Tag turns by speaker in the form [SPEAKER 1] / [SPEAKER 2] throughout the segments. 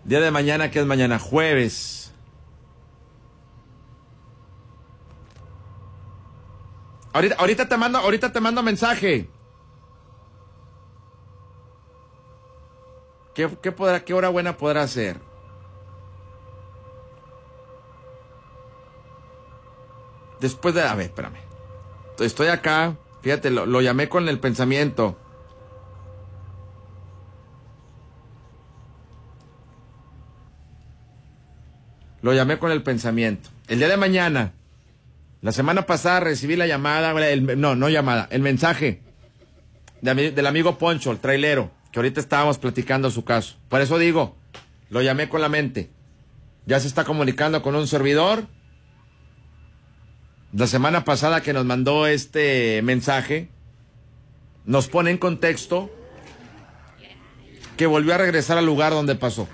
[SPEAKER 1] Día de mañana, ¿qué es mañana? Jueves. Ahorita te mando mensaje. ¿Qué hora buena podrá ser? Después de... A ver, espérame. Estoy acá. Fíjate, lo llamé con el pensamiento. Lo llamé con el pensamiento. El día de mañana, la semana pasada recibí la llamada, el mensaje del amigo Poncho, el trailero, que ahorita estábamos platicando su caso. Por eso digo, lo llamé con la mente. Ya se está comunicando con un servidor. La semana pasada que nos mandó este mensaje, nos pone en contexto que volvió a regresar al lugar donde pasó.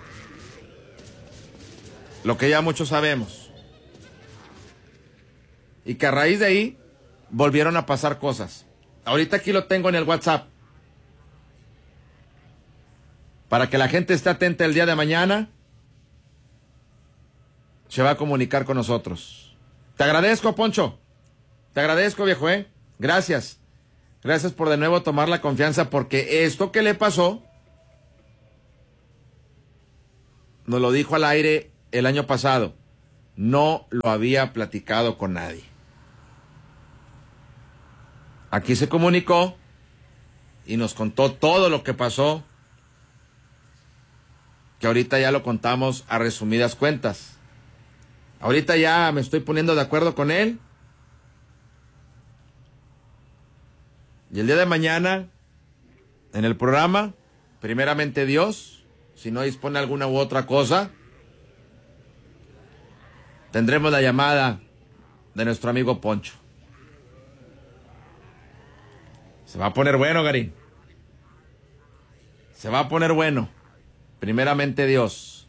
[SPEAKER 1] Lo que ya muchos sabemos. Y que a raíz de ahí volvieron a pasar cosas. Ahorita aquí lo tengo en el WhatsApp. Para que la gente esté atenta el día de mañana, se va a comunicar con nosotros. Te agradezco, Poncho. Te agradezco, viejo, Gracias. Gracias por de nuevo tomar la confianza, porque esto que le pasó, nos lo dijo al aire el año pasado. No lo había platicado con nadie. Aquí se comunicó y nos contó todo lo que pasó, que ahorita ya lo contamos a resumidas cuentas. Ahorita ya me estoy poniendo de acuerdo con él. Y el día de mañana, en el programa, primeramente Dios, si no dispone alguna u otra cosa, tendremos la llamada de nuestro amigo Poncho. Se va a poner bueno, Gary. Se va a poner bueno. Primeramente Dios.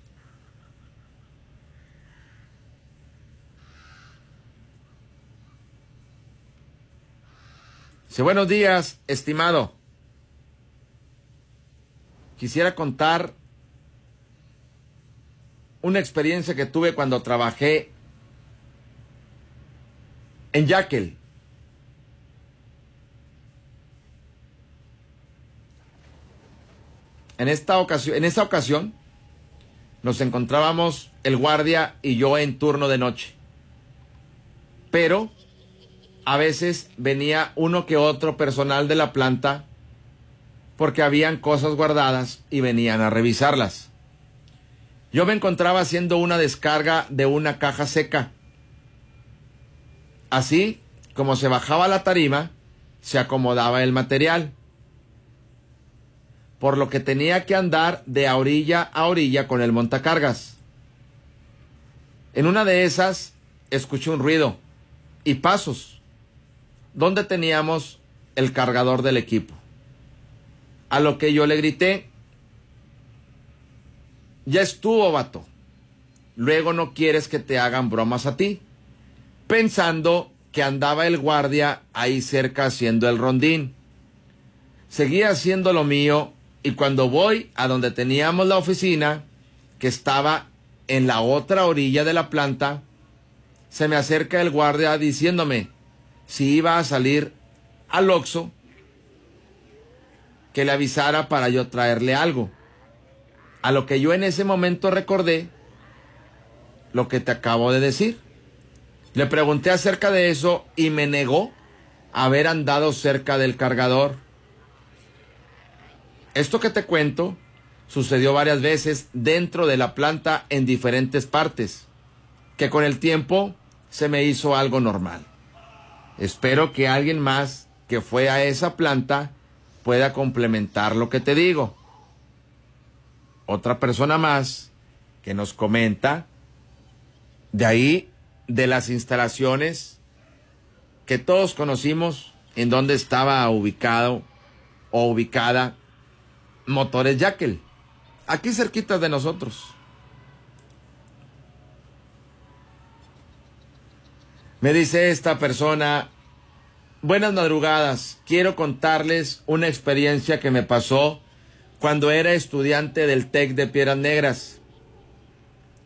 [SPEAKER 1] Dice, buenos días, estimado. Quisiera contar una experiencia que tuve cuando trabajé en Yakel. En esa ocasión, nos encontrábamos el guardia y yo en turno de noche. Pero a veces venía uno que otro personal de la planta porque habían cosas guardadas y venían a revisarlas. Yo me encontraba haciendo una descarga de una caja seca. Así como se bajaba la tarima, se acomodaba el material, por lo que tenía que andar de orilla a orilla con el montacargas. En una de esas escuché un ruido y pasos, donde teníamos el cargador del equipo. A lo que yo le grité, ya estuvo, vato. Luego no quieres que te hagan bromas a ti. Pensando que andaba el guardia ahí cerca haciendo el rondín. Seguía haciendo lo mío y cuando voy a donde teníamos la oficina, que estaba en la otra orilla de la planta, se me acerca el guardia diciéndome si iba a salir al Oxxo, que le avisara para yo traerle algo. A lo que yo en ese momento recordé lo que te acabo de decir. Le pregunté acerca de eso y me negó haber andado cerca del cargador. Esto que te cuento sucedió varias veces dentro de la planta en diferentes partes, que con el tiempo se me hizo algo normal. Espero que alguien más que fue a esa planta pueda complementar lo que te digo. Otra persona más que nos comenta de ahí, de las instalaciones que todos conocimos, en donde estaba ubicado o ubicada Motores Yakel, aquí cerquita de nosotros. Me dice esta persona, buenas madrugadas, quiero contarles una experiencia que me pasó cuando era estudiante del TEC de Piedras Negras.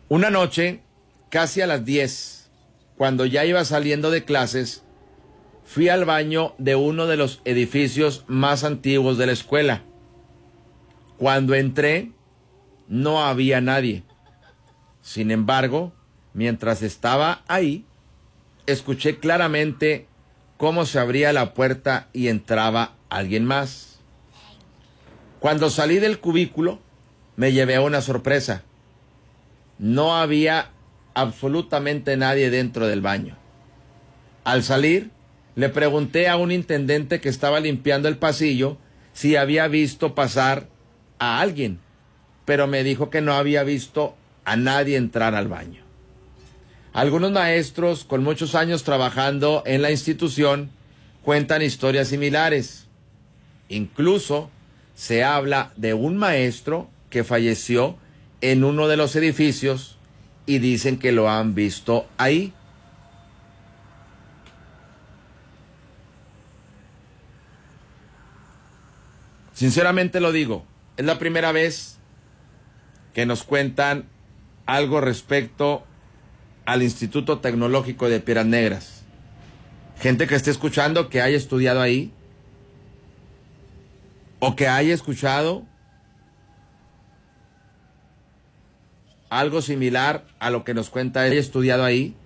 [SPEAKER 1] Una noche, casi a las 10, cuando ya iba saliendo de clases, fui al baño de uno de los edificios más antiguos de la escuela. Cuando entré, no había nadie. Sin embargo, mientras estaba ahí, escuché claramente cómo se abría la puerta y entraba alguien más. Cuando salí del cubículo, me llevé a una sorpresa. No había absolutamente nadie dentro del baño. Al salir, le pregunté a un intendente que estaba limpiando el pasillo si había visto pasar a alguien, pero me dijo que no había visto a nadie entrar al baño. Algunos maestros con muchos años trabajando en la institución cuentan historias similares. Incluso se habla de un maestro que falleció en uno de los edificios y dicen que lo han visto ahí. Sinceramente lo digo, es la primera vez que nos cuentan algo respecto al Instituto Tecnológico de Piedras Negras. Gente que esté escuchando, que haya estudiado ahí, o que haya escuchado algo similar a lo que nos cuenta él, haya estudiado ahí.